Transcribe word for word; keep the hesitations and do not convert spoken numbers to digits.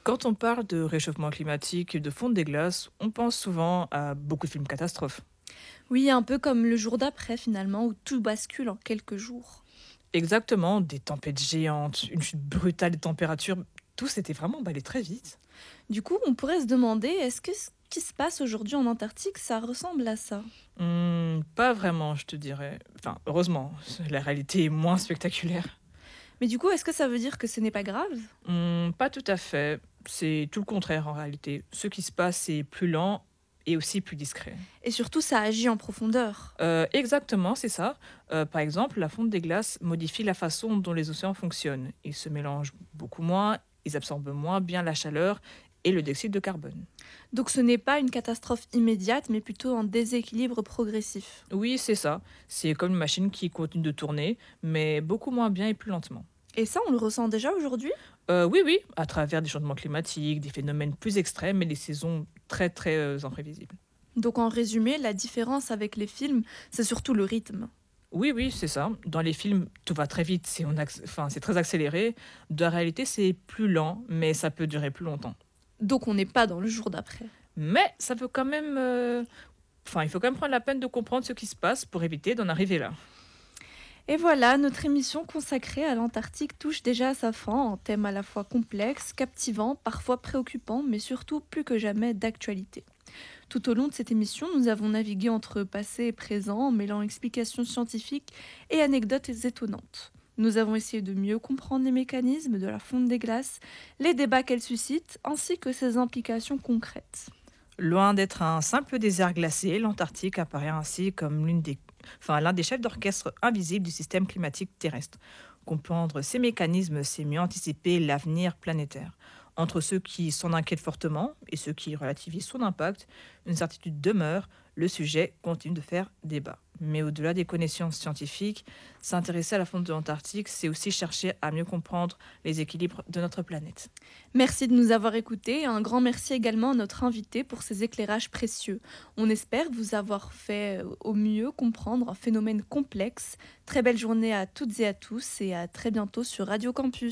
Quand on parle de réchauffement climatique et de fonte des glaces, on pense souvent à beaucoup de films catastrophes. Oui, un peu comme le jour d'après finalement, où tout bascule en quelques jours. Exactement, des tempêtes géantes, une chute brutale des températures, tout s'était vraiment emballé très vite. Du coup, on pourrait se demander, est-ce que ce qui se passe aujourd'hui en Antarctique, ça ressemble à ça? Hmm, pas vraiment, je te dirais. Enfin, heureusement, la réalité est moins spectaculaire. Mais du coup, est-ce que ça veut dire que ce n'est pas grave? Hmm, pas tout à fait, c'est tout le contraire en réalité. Ce qui se passe est plus lent et aussi plus discret. Et surtout, ça agit en profondeur. Euh, exactement, c'est ça. Euh, par exemple, la fonte des glaces modifie la façon dont les océans fonctionnent. Ils se mélangent beaucoup moins, ils absorbent moins bien la chaleur et le dioxyde de carbone. Donc ce n'est pas une catastrophe immédiate, mais plutôt un déséquilibre progressif. Oui, c'est ça. C'est comme une machine qui continue de tourner, mais beaucoup moins bien et plus lentement. Et ça, on le ressent déjà aujourd'hui? Euh, oui, oui, à travers des changements climatiques, des phénomènes plus extrêmes et des saisons très, très euh, imprévisibles. Donc en résumé, la différence avec les films, c'est surtout le rythme. Oui, oui, c'est ça. Dans les films, tout va très vite, c'est on acc- enfin, c'est très accéléré. Dans la réalité, c'est plus lent, mais ça peut durer plus longtemps. Donc on n'est pas dans le jour d'après. Mais ça peut quand même, heu, enfin, il faut quand même prendre la peine de comprendre ce qui se passe pour éviter d'en arriver là. Et voilà, notre émission consacrée à l'Antarctique touche déjà à sa fin, un thème à la fois complexe, captivant, parfois préoccupant, mais surtout plus que jamais d'actualité. Tout au long de cette émission, nous avons navigué entre passé et présent, en mêlant explications scientifiques et anecdotes étonnantes. Nous avons essayé de mieux comprendre les mécanismes de la fonte des glaces, les débats qu'elles suscitent, ainsi que ses implications concrètes. Loin d'être un simple désert glacé, l'Antarctique apparaît ainsi comme l'une des enfin, l'un des chefs d'orchestre invisibles du système climatique terrestre. Comprendre ces mécanismes, c'est mieux anticiper l'avenir planétaire. Entre ceux qui s'en inquiètent fortement et ceux qui relativisent son impact, une certitude demeure, le sujet continue de faire débat. Mais au-delà des connaissances scientifiques, s'intéresser à la fonte de l'Antarctique, c'est aussi chercher à mieux comprendre les équilibres de notre planète. Merci de nous avoir écoutés et un grand merci également à notre invité pour ses éclairages précieux. On espère vous avoir fait euh, au mieux comprendre un phénomène complexe. Très belle journée à toutes et à tous et à très bientôt sur Radio Campus.